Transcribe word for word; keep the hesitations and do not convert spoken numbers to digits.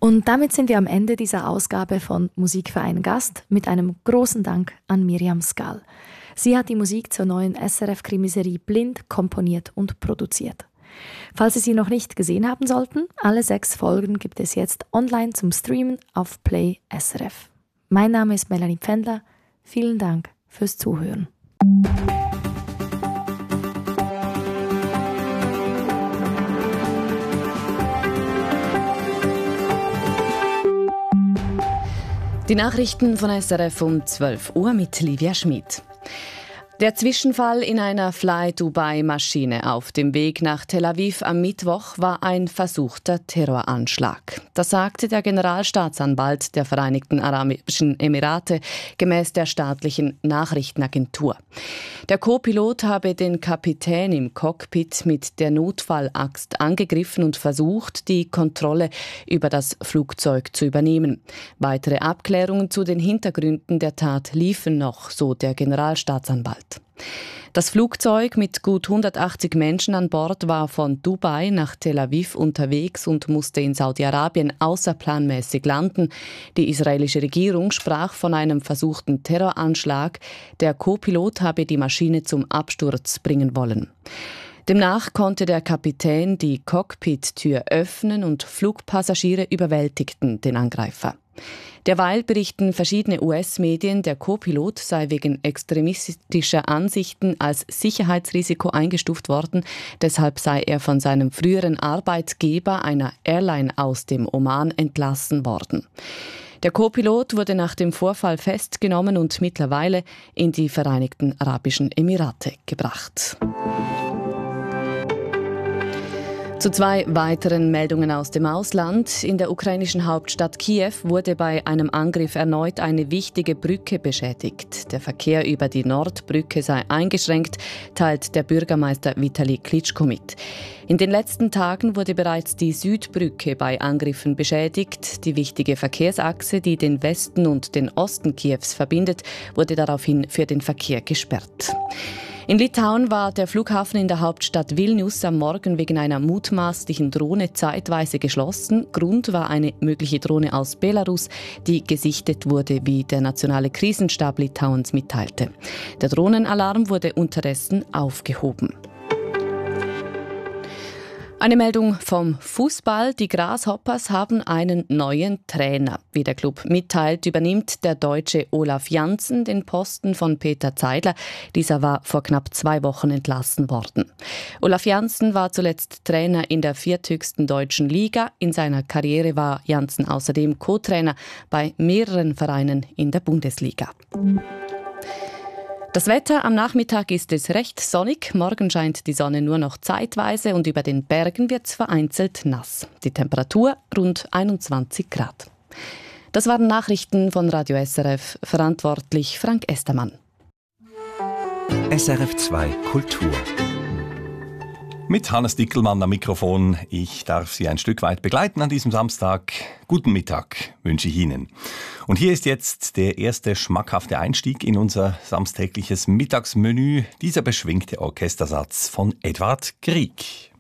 Und damit sind wir am Ende dieser Ausgabe von Musikverein Gast mit einem großen Dank an Miriam Skal. Sie hat die Musik zur neuen S R F-Krimiserie Blind komponiert und produziert. Falls Sie sie noch nicht gesehen haben sollten, alle sechs Folgen gibt es jetzt online zum Streamen auf Play S R F. Mein Name ist Melanie Pfändler. Vielen Dank fürs Zuhören. Die Nachrichten von S R F um zwölf Uhr mit Livia Schmid. Der Zwischenfall in einer Fly-Dubai-Maschine auf dem Weg nach Tel Aviv am Mittwoch war ein versuchter Terroranschlag. Das sagte der Generalstaatsanwalt der Vereinigten Arabischen Emirate gemäß der staatlichen Nachrichtenagentur. Der Co-Pilot habe den Kapitän im Cockpit mit der Notfallaxt angegriffen und versucht, die Kontrolle über das Flugzeug zu übernehmen. Weitere Abklärungen zu den Hintergründen der Tat liefen noch, so der Generalstaatsanwalt. Das Flugzeug mit gut hundertachtzig Menschen an Bord war von Dubai nach Tel Aviv unterwegs und musste in Saudi-Arabien außerplanmäßig landen. Die israelische Regierung sprach von einem versuchten Terroranschlag. Der Co-Pilot habe die Maschine zum Absturz bringen wollen. Demnach konnte der Kapitän die Cockpit-Tür öffnen und Flugpassagiere überwältigten den Angreifer. Derweil berichten verschiedene U S-Medien, der Co-Pilot sei wegen extremistischer Ansichten als Sicherheitsrisiko eingestuft worden. Deshalb sei er von seinem früheren Arbeitgeber, einer Airline aus dem Oman, entlassen worden. Der Co-Pilot wurde nach dem Vorfall festgenommen und mittlerweile in die Vereinigten Arabischen Emirate gebracht. Zu zwei weiteren Meldungen aus dem Ausland. In der ukrainischen Hauptstadt Kiew wurde bei einem Angriff erneut eine wichtige Brücke beschädigt. Der Verkehr über die Nordbrücke sei eingeschränkt, teilt der Bürgermeister Vitali Klitschko mit. In den letzten Tagen wurde bereits die Südbrücke bei Angriffen beschädigt. Die wichtige Verkehrsachse, die den Westen und den Osten Kiews verbindet, wurde daraufhin für den Verkehr gesperrt. In Litauen war der Flughafen in der Hauptstadt Vilnius am Morgen wegen einer mutmaßlichen Drohne zeitweise geschlossen. Grund war eine mögliche Drohne aus Belarus, die gesichtet wurde, wie der nationale Krisenstab Litauens mitteilte. Der Drohnenalarm wurde unterdessen aufgehoben. Eine Meldung vom Fußball. Die Grasshoppers haben einen neuen Trainer. Wie der Club mitteilt, übernimmt der Deutsche Olaf Janssen den Posten von Peter Zeidler. Dieser war vor knapp zwei Wochen entlassen worden. Olaf Janssen war zuletzt Trainer in der vierthöchsten deutschen Liga. In seiner Karriere war Janssen außerdem Co-Trainer bei mehreren Vereinen in der Bundesliga. Das Wetter am Nachmittag ist es recht sonnig. Morgen scheint die Sonne nur noch zeitweise und über den Bergen wird es vereinzelt nass. Die Temperatur rund einundzwanzig Grad. Das waren Nachrichten von Radio S R F. Verantwortlich Frank Estermann. S R F zwei Kultur. Mit Hannes Dickelmann am Mikrofon. Ich darf Sie ein Stück weit begleiten an diesem Samstag. Guten Mittag wünsche ich Ihnen. Und hier ist jetzt der erste schmackhafte Einstieg in unser samstägliches Mittagsmenü, dieser beschwingte Orchestersatz von Edvard Grieg.